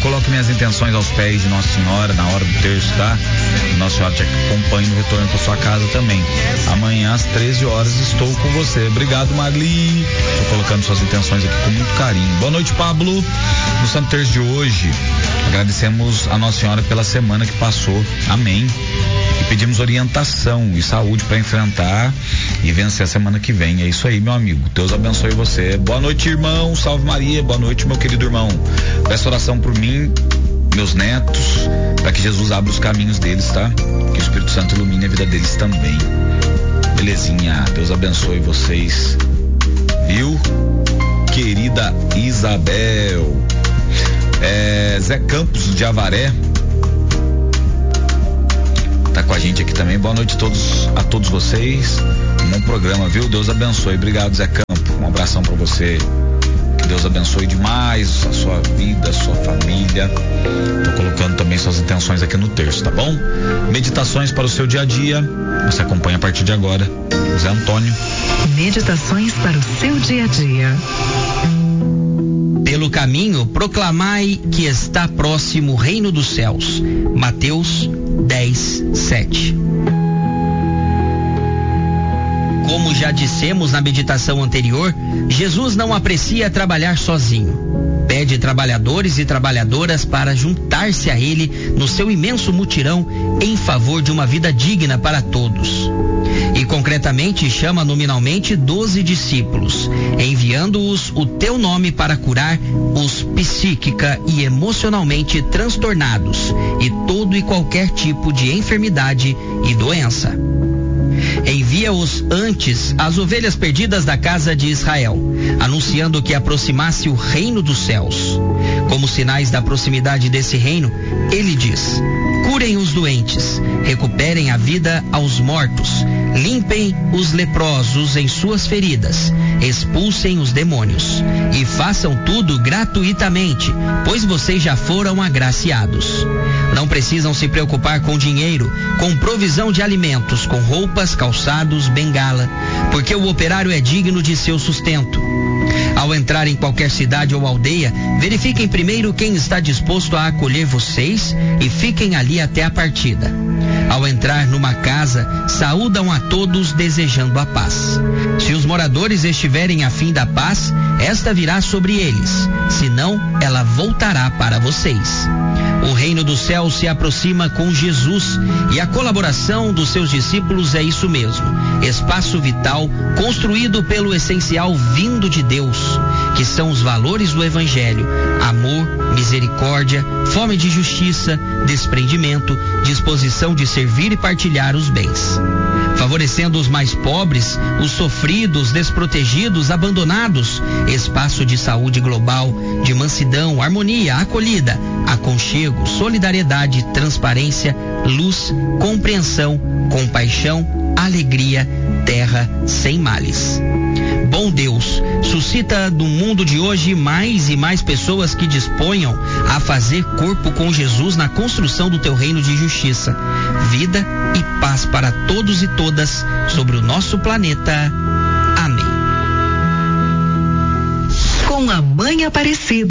coloque minhas intenções aos pés de Nossa Senhora na hora do terço, tá? Nossa Senhora te acompanhe no retorno para sua casa também. Amanhã às 13 horas estou com você. Obrigado, Marli. Estou colocando suas intenções aqui com muito carinho. Boa noite, Pablo. No Santo Terço de hoje, agradecemos a Nossa Senhora pela semana que passou. Amém. E pedimos orientação e saúde para enfrentar e vencer a semana que vem. É isso aí, meu amigo. Deus abençoe você. Boa noite, irmão. Salve Maria. Boa noite, meu querido irmão. Peço oração por mim, meus netos, para que Jesus abra os caminhos deles, tá? Que o Espírito Santo ilumine a vida deles também. Belezinha. Deus abençoe vocês. Viu? Querida Isabel. Zé Campos de Avaré tá com a gente aqui também. Boa noite a todos vocês. Um bom programa, viu? Deus abençoe. Obrigado, Zé Campos. Um abração pra você. Que Deus abençoe demais a sua vida, a sua família. Tô colocando também suas intenções aqui no terço, tá bom? Meditações para o seu dia a dia. Você acompanha a partir de agora. Zé Antônio. Meditações para o seu dia a dia. Pelo caminho, proclamai que está próximo o reino dos céus. Mateus 10:7. Como já dissemos na meditação anterior, Jesus não aprecia trabalhar sozinho. Pede trabalhadores e trabalhadoras para juntar-se a ele no seu imenso mutirão em favor de uma vida digna para todos. E concretamente chama nominalmente 12 discípulos, enviando-os o teu nome para curar os psíquica e emocionalmente transtornados e todo e qualquer tipo de enfermidade e doença. Envia-os antes as ovelhas perdidas da casa de Israel, anunciando que aproximasse o reino dos céus. Como sinais da proximidade desse reino, ele diz: curem os doentes, recuperem a vida aos mortos, limpem os leprosos em suas feridas, expulsem os demônios e façam tudo gratuitamente, pois vocês já foram agraciados. Não precisam se preocupar com dinheiro, com provisão de alimentos, com roupas, calçados, bengala, porque o operário é digno de seu sustento. Ao entrar em qualquer cidade ou aldeia, verifiquem primeiro quem está disposto a acolher vocês e fiquem ali até a partida. Ao entrar numa casa, saúdam a todos desejando a paz. Se os moradores estiverem afim da paz, esta virá sobre eles, senão ela voltará para vocês. O reino dos céus se aproxima com Jesus e a colaboração dos seus discípulos é isso mesmo, espaço vital construído pelo essencial vindo de Deus, que são os valores do Evangelho: amor, misericórdia, fome de justiça, desprendimento, disposição de servir e partilhar os bens. Favorecendo os mais pobres, os sofridos, desprotegidos, abandonados, espaço de saúde global, de mansidão, harmonia, acolhida, aconchego, solidariedade, transparência, luz, compreensão, compaixão, alegria, terra sem males. Bom Deus, suscita do mundo de hoje mais e mais pessoas que disponham a fazer corpo com Jesus na construção do teu reino de justiça, vida e paz para todos e todas sobre o nosso planeta. Amém. Com a Mãe Aparecida.